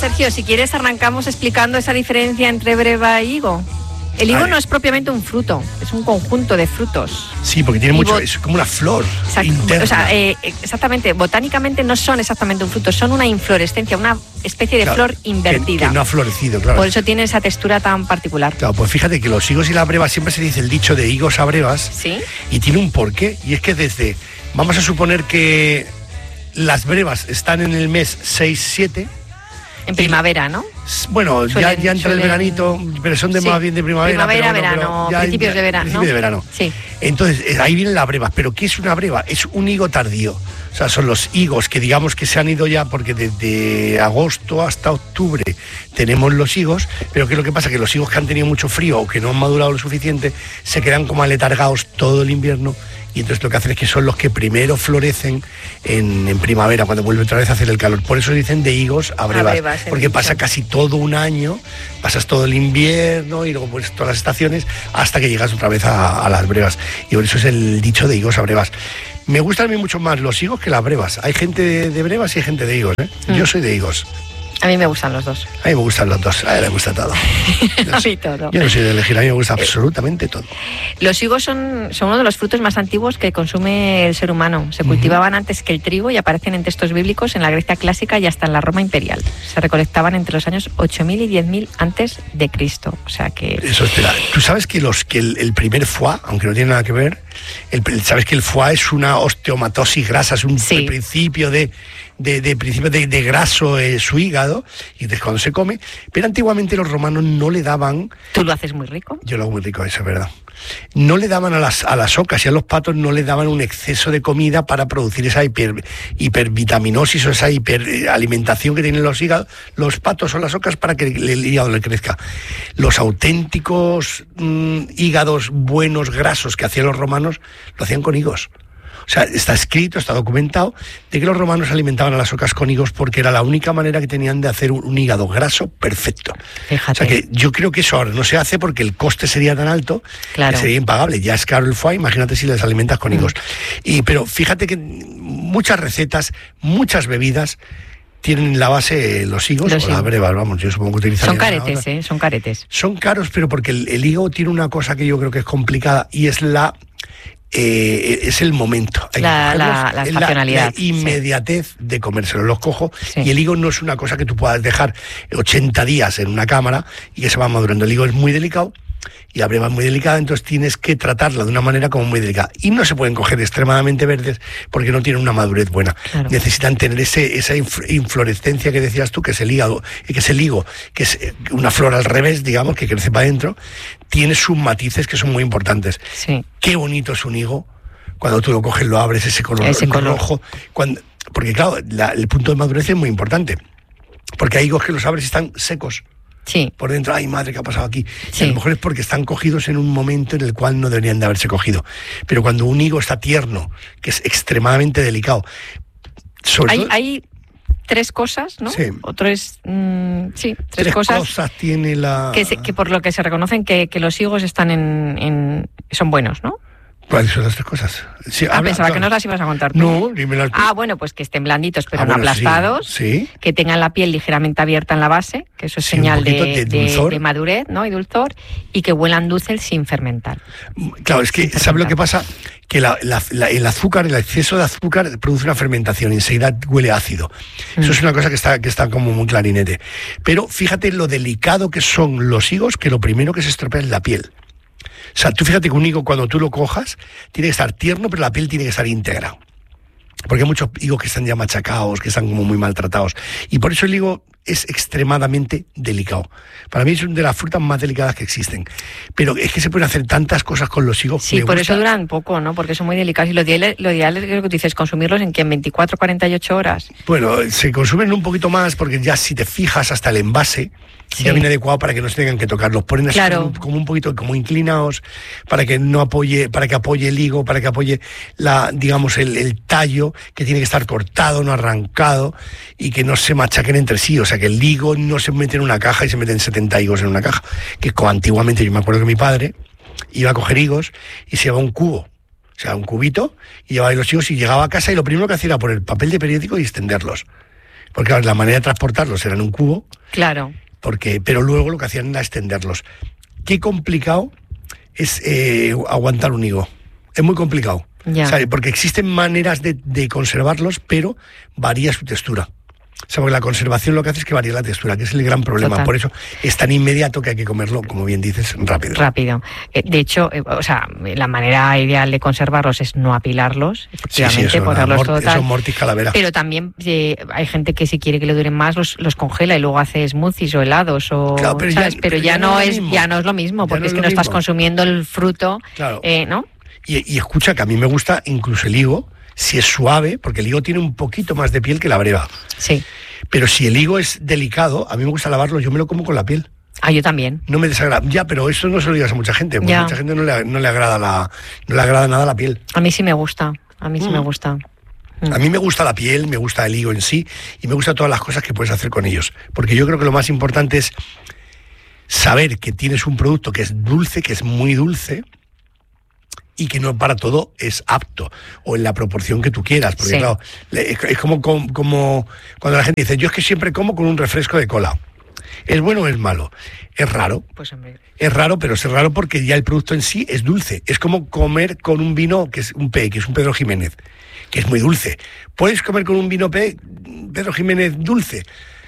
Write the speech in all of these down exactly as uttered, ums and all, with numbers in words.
Sergio, si quieres arrancamos explicando esa diferencia entre breva e higo. El higo no es propiamente un fruto, es un conjunto de frutos. Sí, porque tiene Y mucho, bot- es como una flor Exacto. interna. O sea, eh, exactamente, botánicamente no son exactamente un fruto, son una inflorescencia, una especie de Claro, flor que- invertida. Que, no ha florecido, claro. Por eso tiene esa textura tan particular. Claro, pues fíjate que los higos y las brevas siempre se dice el dicho de higos a brevas. ¿Sí? Y tiene un porqué, y es que desde, vamos a suponer que las brevas están en el mes seis siete. En primavera, ¿no? Bueno, Suelen- ya, ya entra suelen- el veranito, pero son de Sí. más bien de primavera. Primavera, pero bueno, verano, pero ya- principios ya- de verano, principio ¿no? de verano. Sí. Entonces, eh, ahí vienen las brevas. ¿Pero qué es una breva? Es un higo tardío. O sea, son los higos que digamos que se han ido ya, porque desde agosto hasta octubre tenemos los higos, pero ¿qué es lo que pasa? Que los higos que han tenido mucho frío o que no han madurado lo suficiente, se quedan como aletargados todo el invierno. Y entonces lo que hacen es que son los que primero florecen en, en primavera, cuando vuelve otra vez a hacer el calor. Por eso dicen de higos a brevas, brevas, porque el pasa dicho. casi todo un año, pasas todo el invierno y luego pues todas las estaciones hasta que llegas otra vez a, a las brevas. Y por eso es el dicho de higos a brevas. Me gustan a mí mucho más los higos que las brevas. Hay gente de, de brevas y hay gente de higos, ¿eh? Mm. Yo soy de higos. A mí me gustan los dos. A mí me gustan los dos, a él le gusta todo. A mí todo. Yo no soy de elegir, a mí me gusta absolutamente todo. Los higos son, son uno de los frutos más antiguos que consume el ser humano. Se cultivaban antes que el trigo y aparecen en textos bíblicos en la Grecia clásica y hasta en la Roma imperial. Se recolectaban entre los años ocho mil y diez mil antes de Cristo. O sea que... Eso es tela. Tú sabes que los que el, el primer foie, aunque no tiene nada que ver, el, el- sabes que el foie es una osteomatosis grasa, es un Sí. el principio de, de, de principio de, de graso eh, su hígado, y entonces cuando se come, pero antiguamente los romanos no le daban, Tú lo haces muy rico. yo lo hago muy rico, eso es verdad, no le daban a las, a las ocas y a los patos, no le daban un exceso de comida para producir esa hiper, hipervitaminosis o esa hiperalimentación que tienen los hígados, los patos o las ocas, para que el, el hígado le crezca. Los auténticos mm, hígados buenos, grasos que hacían los romanos, lo hacían con higos. O sea, está escrito, está documentado, de que los romanos alimentaban a las ocas con higos porque era la única manera que tenían de hacer un, un hígado graso perfecto. Fíjate. O sea que yo creo que eso ahora no se hace porque el coste sería tan alto, Claro. que sería impagable. Ya es caro el foie, imagínate si les alimentas con higos. Y, pero fíjate que muchas recetas, muchas bebidas tienen la base eh, los higos Los o las higos. brevas, vamos, yo supongo que utilizan. Son caretes, ¿eh? Son caretes. Son caros, pero porque el, el higo tiene una cosa que yo creo que es complicada y es la eh, es el momento. Hay que La- la- cogerlos, la es estacionalidad, la inmediatez de comérselo. Los cojo Sí. y el higo no es una cosa que tú puedas dejar ochenta días en una cámara y que se va madurando. El higo es muy delicado y la breva es muy delicada, entonces tienes que tratarla de una manera como muy delicada. Y no se pueden coger extremadamente verdes porque no tienen una madurez buena. Claro. Necesitan tener ese, esa inf- inflorescencia que decías tú, que es el hígado, y que es el higo, que es eh, una flor al revés, digamos, que crece para adentro. Tiene sus matices que son muy importantes. Sí. Qué bonito es un higo cuando tú lo coges, lo abres, ese color, Ese color. rojo. Cuando, porque claro, la- el punto de madurez es muy importante. Porque hay higos que los abres y están secos. Sí. Por dentro, ay madre, ¿qué ha pasado aquí? Y Sí. a lo mejor es porque están cogidos en un momento en el cual no deberían de haberse cogido. Pero cuando un higo está tierno, que es extremadamente delicado, sobre Hay, todo, hay tres cosas, ¿no? Sí. O tres, mm, sí, tres, tres cosas, cosas, tiene la... que, se- que por lo que se reconocen que, que los higos están en, en son buenos, ¿no? ¿Cuáles son las tres cosas? Sí, Ah, habla, pensaba claro. que no las ibas a contar tú. No, dímelas tú. Ah, bueno, pues que estén blanditos pero Ah, no bueno, sí, aplastados, sí. que tengan la piel ligeramente abierta en la base, que eso es Sí, un señal poquito de, de dulzor. de madurez, ¿no? Y dulzor, y que huelan dulce sin fermentar. Claro, es que, Sin ¿sabes lo que fermentar. pasa? Que la- la- la- el azúcar, el exceso de azúcar produce una fermentación y enseguida huele ácido. Eso Mm. es una cosa que está, que está como muy clarinete. Pero fíjate lo delicado que son los higos, que lo primero que se estropea es la piel. O sea, tú fíjate que un higo cuando tú lo cojas tiene que estar tierno, pero la piel tiene que estar íntegra. Porque hay muchos higos que están ya machacados, que están como muy maltratados. Y por eso el higo es extremadamente delicado. Para mí es una de las frutas más delicadas que existen. Pero es que se pueden hacer tantas cosas con los higos. Sí, Me por gusta- eso duran poco, ¿no? Porque son muy delicados. Y lo ideal, lo ideal es lo que tú dices, consumirlos en que en veinticuatro, cuarenta y ocho horas. Bueno, se consumen un poquito más porque ya si te fijas hasta el envase, Sí. ya viene adecuado para que no se tengan que tocar. Los ponen así Claro. como, como un poquito como inclinados para que no apoye, para que apoye el higo, para que apoye la, digamos, el, el tallo, que tiene que estar cortado, no arrancado, y que no se machaquen entre sí. O sea, que el higo no se mete en una caja y se meten setenta higos en una caja. Que como antiguamente, yo me acuerdo que mi padre iba a coger higos y se llevaba un cubo. O sea, un cubito, y llevaba ahí los higos y llegaba a casa y lo primero que hacía era poner papel de periódico y extenderlos. Porque claro, la manera de transportarlos era en un cubo. Claro. Porque, pero luego lo que hacían era extenderlos. Qué complicado es eh, aguantar un higo. Es muy complicado. Ya. O sea, porque existen maneras de, de conservarlos, pero varía su textura. O sea, porque la conservación lo que hace es que varía la textura, que es el gran problema. Total. Por eso es tan inmediato que hay que comerlo, como bien dices, rápido. Rápido. Eh, de hecho, eh, o sea, la manera ideal de conservarlos es no apilarlos, efectivamente, sí, sí, eso, ponerlos mort- todo tal. eso mortis calavera. Pero también eh, hay gente que si quiere que le duren más los, los congela y luego hace smoothies o helados o Claro, pero ¿sabes? ya- pero pero ya, ya no no es es lo mismo. ya no es lo mismo, Ya porque no es es que lo no estás mismo. consumiendo el fruto, Claro. eh, ¿no? Y, y escucha que a mí me gusta incluso el higo, si es suave, porque el higo tiene un poquito más de piel que la breva. Sí. Pero si el higo es delicado, a mí me gusta lavarlo, yo me lo como con la piel. Ah, yo también. No me desagrada. Ya, pero eso no se lo digas a mucha gente, porque Ya. a mucha gente no le, no le agrada la, no le agrada nada la piel. A mí sí me gusta. A mí sí Mm. me gusta. Mm. A mí me gusta la piel, me gusta el higo en sí y me gusta todas las cosas que puedes hacer con ellos. Porque yo creo que lo más importante es saber que tienes un producto que es dulce, que es muy dulce y que no para todo es apto o en la proporción que tú quieras. Porque Sí. claro, le- es, es como, como, como cuando la gente dice, yo es que siempre como con un refresco de cola. ¿Es bueno o es malo? Es raro. Pues hombre. Es raro, pero es raro porque ya el producto en sí es dulce. Es como comer con un vino que es un P, que es un Pedro Jiménez, que es muy dulce. ¿Puedes comer con un vino P, Pedro Jiménez dulce?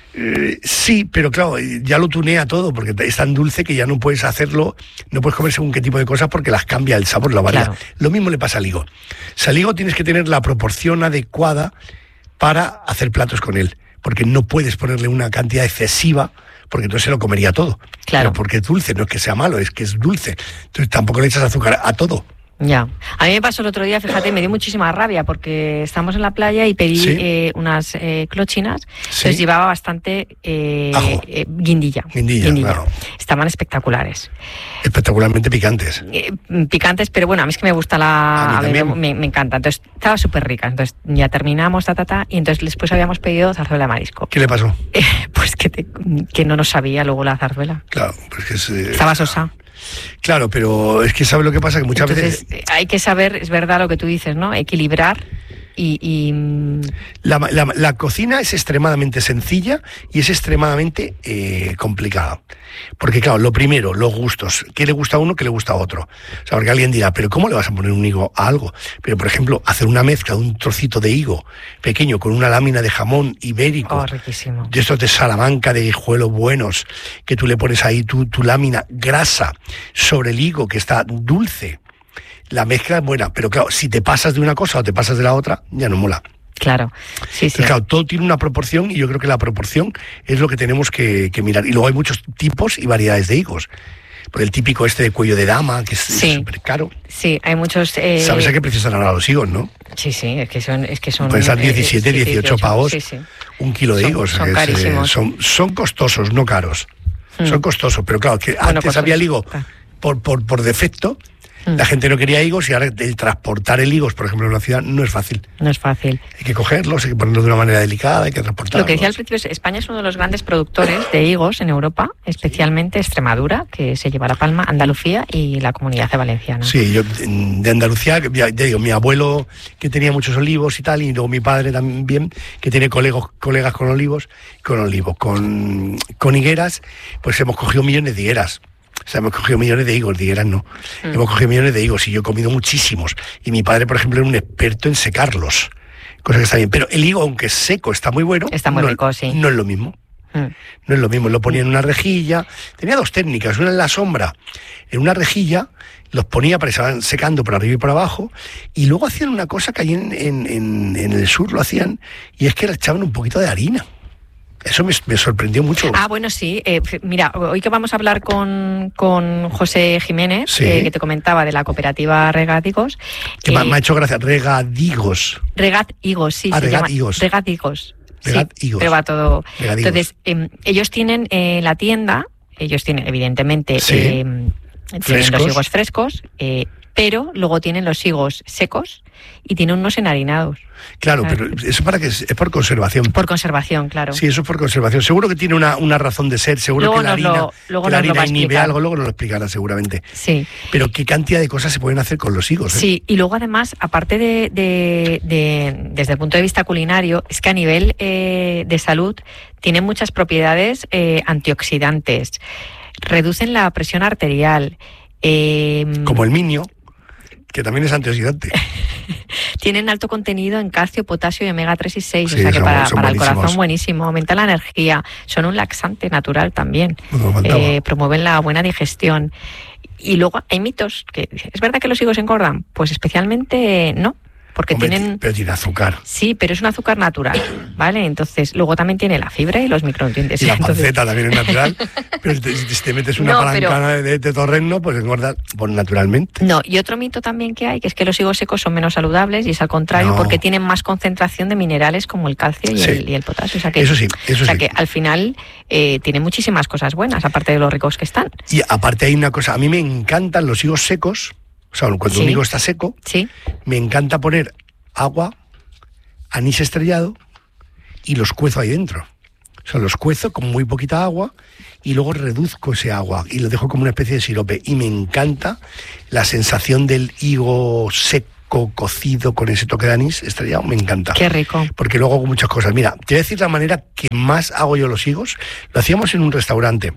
Eh, sí, pero claro, ya lo tunea todo porque es tan dulce que ya no puedes hacerlo, no puedes comer según qué tipo de cosas porque las cambia el sabor, la varía. Claro. Lo mismo le pasa al higo. O sea, al higo tienes que tener la proporción adecuada para hacer platos con él, porque no puedes ponerle una cantidad excesiva porque entonces se lo comería todo. Claro. Pero porque es dulce, no es que sea malo, es que es dulce. Entonces tampoco le echas azúcar a todo. Ya. A mí me pasó el otro día, fíjate, me dio muchísima rabia porque estamos en la playa y pedí Sí. eh, unas eh, clochinas, Sí. entonces llevaba bastante eh, Ajo. eh, guindilla. Guindilla, claro. Estaban espectaculares. Espectacularmente picantes. Eh, picantes, pero bueno, a mí es que me gusta A la... mí a mí me, también. me- me encanta. Entonces, estaba súper rica. Entonces, ya terminamos, ta, ta, ta, y entonces después habíamos pedido zarzuela de marisco. ¿Qué le pasó? Eh, pues que, te- que no nos sabía luego la zarzuela. Claro, pues que es, eh, Estaba sosa. Claro, pero es que ¿sabes lo que pasa? Que muchas Entonces, veces eh, hay que saber, es verdad lo que tú dices, ¿no? Equilibrar y... y, mm, la, la- la cocina es extremadamente sencilla y es extremadamente eh, complicada. Porque claro, lo primero, los gustos. ¿Qué le gusta a uno, qué le gusta a otro? O sea, porque alguien dirá, ¿pero cómo le vas a poner un higo a algo? Pero, por ejemplo, hacer una mezcla de un trocito de higo pequeño con una lámina de jamón ibérico, oh, riquísimo. de estos de Salamanca, de guijuelos buenos, que tú le pones ahí tu, tu lámina grasa sobre el higo, que está dulce. La mezcla es buena, pero claro, si te pasas de una cosa o te pasas de la otra, ya no mola. Claro, sí, sí. Entonces, claro, todo tiene una proporción y yo creo que la proporción es lo que tenemos que, que mirar. Y luego hay muchos tipos y variedades de higos. Por el típico este de cuello de dama, que es Sí. súper caro. Sí, hay muchos... eh, ¿Sabes a qué precio están ahora los higos, no? Sí, sí, es que son... Es que son Pueden ser eh, diecisiete, sí, dieciocho pavos, Sí, sí. un kilo de Son- higos. son que es, eh, carísimos. son, son costosos, no caros. Mm. Son costosos, pero claro, que Bueno, antes pues, había el higo claro. por, por, por defecto. Mm. La gente no quería higos y ahora el transportar el higos, por ejemplo, en una ciudad no es fácil. No es fácil. Hay que cogerlos, hay que ponerlos de una manera delicada, hay que transportarlos. Lo que decía al principio es España es uno de los grandes productores de higos en Europa, especialmente Extremadura, que se lleva la palma, Andalucía y la Comunidad Valenciana. Sí, yo de Andalucía, ya ya digo, mi abuelo que tenía muchos olivos y tal, y luego mi padre también, que tiene colegos, colegas con olivos, con olivos, con, con higueras, pues hemos cogido millones de higueras. O sea, hemos cogido millones de higos, de higueras no. Mm. Hemos cogido millones de higos y yo he comido muchísimos. Y mi padre, por ejemplo, era un experto en secarlos, cosa que está bien. Pero el higo, aunque seco, está muy bueno. Está muy no, rico, sí. No es lo mismo. Mm. No es lo mismo, lo ponía en una rejilla. Tenía dos técnicas, una en la sombra, en una rejilla, los ponía para que se van secando por arriba y por abajo, y luego hacían una cosa que ahí en, en, en, en el sur lo hacían, y es que le echaban un poquito de harina. Eso me, me sorprendió mucho. Ah, bueno, sí. Eh, f- mira, hoy que vamos a hablar con, con José Jiménez, Sí. eh, que te comentaba de la cooperativa Regatigos. que me, eh, me ha hecho gracia, regadigos. Regat Higos, sí, Ah, se Regat llama. Higos. Regat Higos. Sí, Regat Higos. pero va todo. Regadigos. Entonces, eh, ellos tienen eh, la tienda, ellos tienen, evidentemente, Sí. eh, tienen Frescos. los higos frescos, eh, pero luego tienen los higos secos y tienen unos enharinados. Claro, ¿sabes? pero eso para que es, es por conservación. Por conservación, claro. Sí, eso es por conservación. Seguro que tiene una, una razón de ser, seguro Luego que la nos lo- harina, luego que la nos lo harina va a inhibe explicar. algo, luego nos lo explicará seguramente. Sí. Pero qué cantidad de cosas se pueden hacer con los higos, ¿eh? Sí, y luego además, aparte de, de- de- desde el punto de vista culinario, es que a nivel eh, de salud tienen muchas propiedades eh, antioxidantes, reducen la presión arterial, eh, Como el minio, que también es antioxidante. tienen alto contenido en calcio, potasio y omega tres y seis, Sí, o sea que son- para, son para el buenísimos. corazón buenísimo, aumenta la energía, son un laxante natural también, No me faltaba. eh, promueven la buena digestión. Y luego hay mitos, que ¿es verdad que los higos engordan? Pues especialmente no, porque Hombre, tienen... Pero tiene azúcar. Sí, pero es un azúcar natural, ¿vale? Entonces, luego también tiene la fibra y los micronutrientes. Y la Entonces, panceta también es natural. Pero te- si te metes una No, palancana de, de torreno, pues engordas pues, naturalmente. no, y otro mito también que hay, que es que los higos secos son menos saludables, y es al contrario, No. porque tienen más concentración de minerales como el calcio y, Sí. el, y el potasio. O sea que, Eso sí, eso o sea sí. que al final eh, tiene muchísimas cosas buenas, aparte de los ricos que están. Y aparte hay una cosa, a mí me encantan los higos secos, o sea, cuando Sí. un higo está seco, Sí, me encanta poner agua, anís estrellado y los cuezo ahí dentro. O sea, los cuezo con muy poquita agua y luego reduzco ese agua y lo dejo como una especie de sirope. Y me encanta la sensación del higo seco, cocido, con ese toque de anís estrellado, me encanta. qué rico. Porque luego hago muchas cosas. Mira, te voy a decir la manera que más hago yo los higos. Lo hacíamos en un restaurante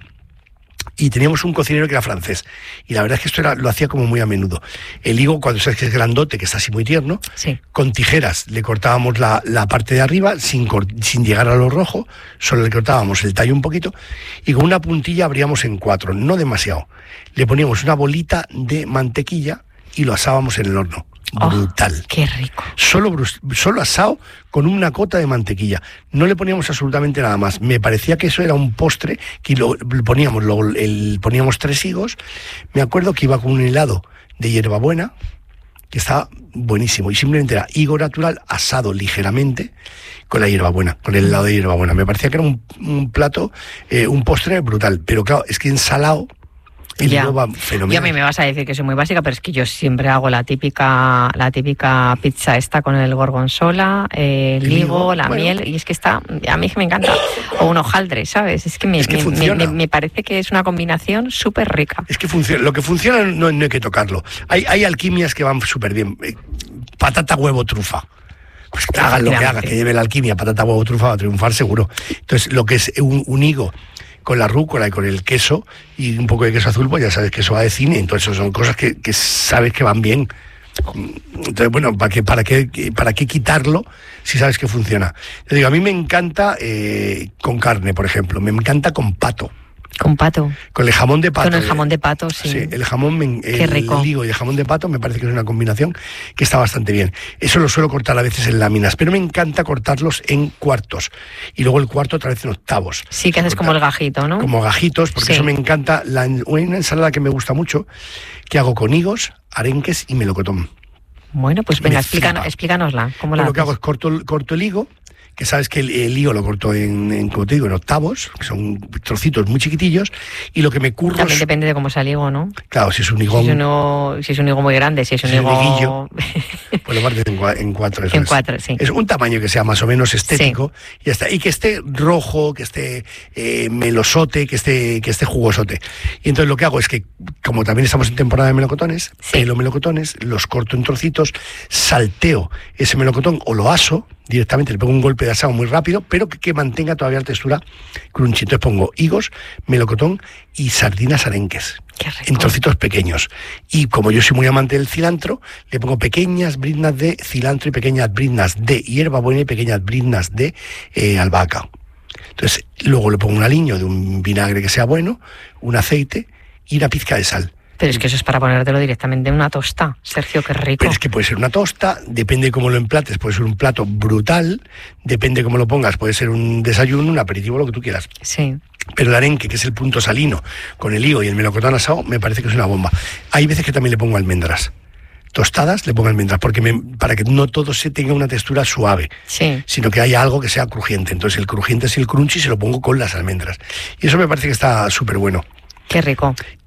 y teníamos un cocinero que era francés. Y la verdad es que esto era, lo hacía como muy a menudo. El higo, cuando sabes que es grandote, que está así muy tierno, Sí. con tijeras le cortábamos la, la parte de arriba sin, cor- sin llegar a lo rojo, solo le cortábamos el tallo un poquito y con una puntilla abríamos en cuatro, no demasiado. Le poníamos una bolita de mantequilla y lo asábamos en el horno. Oh, Brutal. qué rico. Solo, brus- solo asado con una cota de mantequilla. No le poníamos absolutamente nada más. Me parecía que eso era un postre, que lo, lo poníamos, lo- el, poníamos tres higos. Me acuerdo que iba con un helado de hierbabuena, que estaba buenísimo. Y simplemente era higo natural asado ligeramente con la hierbabuena, con el helado de hierbabuena. Me parecía que era un, un plato, eh, un postre brutal. Pero claro, es que ensalado el Ya. higo va Y fenomenal. a mí me vas a decir que soy muy básica, pero es que yo siempre hago la típica la típica pizza esta con el gorgonzola, eh, el El higo, higo, la bueno. miel, y es que está, a mí me encanta. O un hojaldre, ¿sabes? Es que me, Es que me- funciona. me- me- me parece que es una combinación súper rica. Es que funciona, lo que funciona no, no hay que tocarlo. Hay, hay alquimias que van súper bien. Eh, Patata, huevo, trufa. Pues que hagan lo que haga, que lleve la alquimia, patata, huevo, trufa, va a triunfar seguro. Entonces, lo que es un, un higo con la rúcula y con el queso y un poco de queso azul, pues ya sabes que eso va de cine. Entonces, eso son cosas que, que sabes que van bien. Entonces, bueno, ¿para qué, para qué, para qué quitarlo si sabes que funciona? Te digo, a mí me encanta eh, con carne, por ejemplo. Me encanta con pato. Con pato. Con el jamón de pato. Con el jamón de pato, sí. Sí, el jamón, me- Qué el rico. higo y el jamón de pato me parece que es una combinación que está bastante bien. Eso lo suelo cortar a veces en láminas, pero me encanta cortarlos en cuartos. Y luego el cuarto otra vez en octavos. Sí, que haces como el gajito, ¿no? Como gajitos, porque Sí. eso me encanta. La, una ensalada que me gusta mucho, que hago con higos, arenques y melocotón. Bueno, pues Me venga, flipa. explícanos, explícanosla. ¿Cómo la Pues lo que hago haces? es corto, el- corto el higo, que sabes que el, el higo lo corto en, en, como te digo, en octavos, que son trocitos muy chiquitillos, y lo que me curro También es, depende de cómo sea el higo, ¿no? claro, si es un Si higón, es, uno, si es un higo muy grande, si es un Si es de higo... guillo. pues lo partes en, cua- en cuatro. eso En es. cuatro, sí. Es un tamaño que sea más o menos estético, y ya está. Y que esté rojo, que esté eh, melosote, que esté, que esté jugosote. Y entonces lo que hago es que, como también estamos en temporada de melocotones, Sí. pelo melocotones, los corto en trocitos, salteo ese melocotón o lo aso directamente, le pongo un golpe de asado muy rápido, pero que, que mantenga todavía la textura crunchy. Entonces pongo higos, melocotón y sardinas arenques. Qué rico. En trocitos pequeños. Y como yo soy muy amante del cilantro, le pongo pequeñas briznas de cilantro y pequeñas briznas de hierbabuena y pequeñas briznas de eh, albahaca. Entonces, luego le pongo un aliño de un vinagre que sea bueno, un aceite y una pizca de sal. Pero es que eso es para ponértelo directamente en una tosta. Sergio, qué rico. Pero es que puede ser una tosta, depende de cómo lo emplates, puede ser un plato brutal, depende de cómo lo pongas, puede ser un desayuno, un aperitivo, lo que tú quieras. Sí. Pero el arenque, que es el punto salino, con el higo y el melocotón asado, me parece que es una bomba. Hay veces que también le pongo almendras. Tostadas le pongo almendras, porque me, para que no todo se tenga una textura suave, Sí. sino que haya algo que sea crujiente. Entonces el crujiente es el crunchy y se lo pongo con las almendras. Y eso me parece que está súper bueno. Qué rico.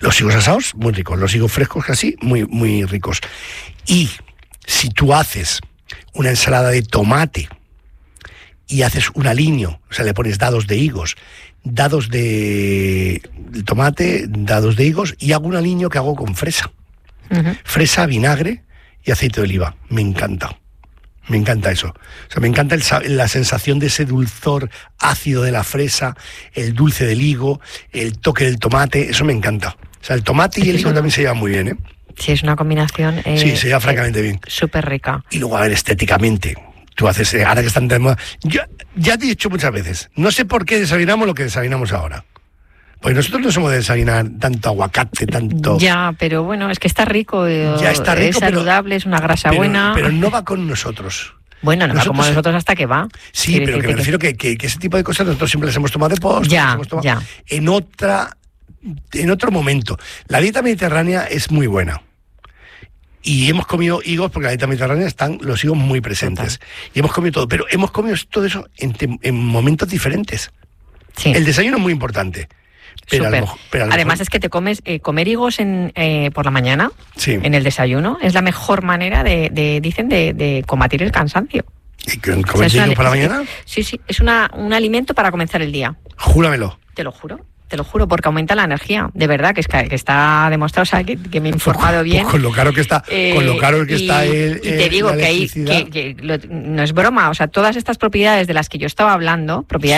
Los higos asados, muy ricos. Los higos frescos así, muy, muy ricos. Y si tú haces una ensalada de tomate y haces un aliño, o sea, le pones dados de higos, dados de, de tomate, dados de higos, y hago un aliño que hago con fresa. Uh-huh. Fresa, vinagre y aceite de oliva. Me encanta. Me encanta eso. O sea, me encanta el, la sensación de ese dulzor ácido de la fresa, el dulce del higo, el toque del tomate. Eso me encanta. O sea, el tomate y el higo una... también se llevan muy bien, ¿eh? Sí, es una combinación... Eh, sí, se lleva eh, francamente bien. Súper rica. Y luego, a ver, estéticamente... Tú haces, ahora que están de moda... Yo, ya te he dicho muchas veces, no sé por qué desayunamos lo que desayunamos ahora. Pues nosotros no somos de desayunar tanto aguacate, tanto... Ya, pero bueno, es que está rico, ya está rico, es saludable, pero, es una grasa pero, buena... Pero no va con nosotros. Bueno, no nosotros, va como nosotros hasta que va. Sí, pero que me refiero que, que, que ese tipo de cosas nosotros siempre las hemos tomado de postre, ya, hemos tomado ya. en otra, en otro momento. La dieta mediterránea es muy buena. Y hemos comido higos, porque en la dieta mediterránea están los higos muy presentes. Total. Y hemos comido todo, pero hemos comido todo eso en, en momentos diferentes. Sí. El desayuno es muy importante. Pero, Super. a lo, pero a lo Además mejor... es que te comes, eh, comer higos en, eh, por la mañana, sí. en el desayuno, es la mejor manera de, de dicen, de, de combatir el cansancio. ¿Y comer o sea, higos por la mañana? Sí, sí, es una, un alimento para comenzar el día. Júramelo. Te lo juro. Te lo juro, porque aumenta la energía, de verdad, que, es que, que está demostrado, o sea, que, que me he informado pues, bien. Pues con lo caro que está, eh, con lo caro que y, está el, y te digo que, hay, que, que lo, no es broma, o sea, todas estas propiedades de las que yo estaba hablando, propiedades